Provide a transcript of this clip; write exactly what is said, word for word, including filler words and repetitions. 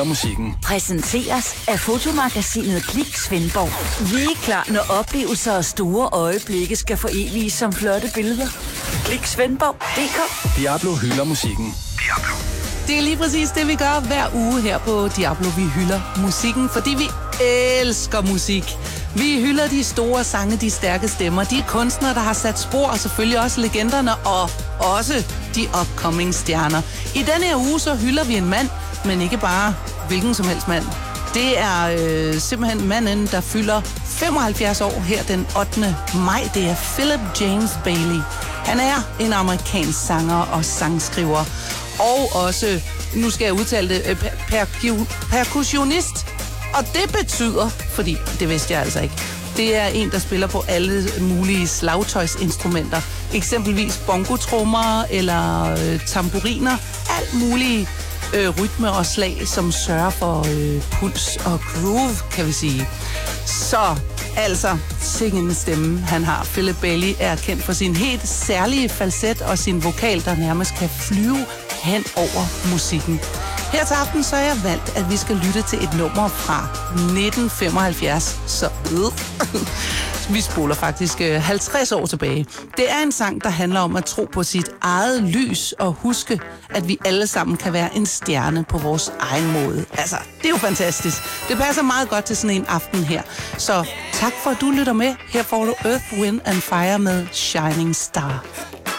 musikken. Præsenteres af fotomagasinet Klik Svendborg. Vi er klar, når oplevelser og store øjeblikke skal foreviges som flotte billeder. Klik Svendborg punktum d k. Diablo hylder musikken. Diablo. Det er lige præcis det, vi gør hver uge her på Diablo. Vi hylder musikken, fordi vi elsker musik. Vi hylder de store sange, de stærke stemmer, de kunstnere, der har sat spor, og selvfølgelig også legenderne, og også de upcoming stjerner. I denne her uge, så hylder vi en mand, men ikke bare hvilken som helst mand. Det er øh, simpelthen manden, der fylder femoghalvfjerds år her den ottende maj. Det er Philip James Bailey. Han er en amerikansk sanger og sangskriver, og også, nu skal jeg udtale det, per- per- percussionist. Og det betyder, fordi det vidste jeg altså ikke, det er en, der spiller på alle mulige slagtøjsinstrumenter. Eksempelvis bongotrommer eller øh, tamburiner. Alt mulige øh, rytme og slag, som sørger for øh, puls og groove, kan vi sige. Så altså, sikken stemme han har. Philip Bailey er kendt for sin helt særlige falset og sin vokal, der nærmest kan flyve hen over musikken. Her til aften så har jeg valgt, at vi skal lytte til et nummer fra nitten femoghalvfjerds. Så øh. vi spoler faktisk halvtreds år tilbage. Det er en sang, der handler om at tro på sit eget lys og huske, at vi alle sammen kan være en stjerne på vores egen måde. Altså, det er jo fantastisk. Det passer meget godt til sådan en aften her. Så tak for, at du lytter med. Her får du Earth, Wind and Fire med Shining Star.